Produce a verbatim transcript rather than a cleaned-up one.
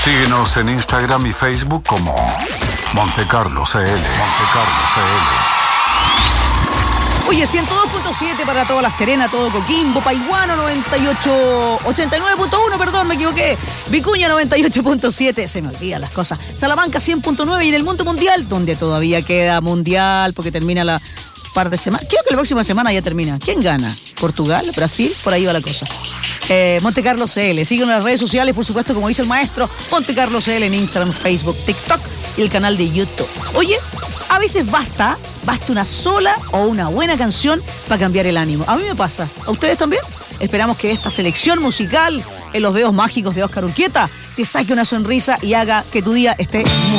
Síguenos en Instagram y Facebook como Montecarlo C L. Montecarlo C L. Oye, ciento dos punto siete para toda La Serena, todo Coquimbo, Paiguano noventa y ocho, ochenta y nueve punto uno, perdón, me equivoqué. Vicuña noventa y ocho punto siete, se me olvidan las cosas. Salamanca cien punto nueve y en el mundo mundial, donde todavía queda mundial porque termina la par de semanas. Creo que la próxima semana ya termina. ¿Quién gana? ¿Portugal? ¿Brasil? Por ahí va la cosa. Eh, Montecarlo C L. Síguenos en las redes sociales, por supuesto, como dice el maestro. Montecarlo C L en Instagram, Facebook, TikTok y el canal de YouTube. Oye, a veces basta, basta una sola o una buena canción para cambiar el ánimo. A mí me pasa. ¿A ustedes también? Esperamos que esta selección musical en los dedos mágicos de Óscar Urquieta te saque una sonrisa y haga que tu día esté muy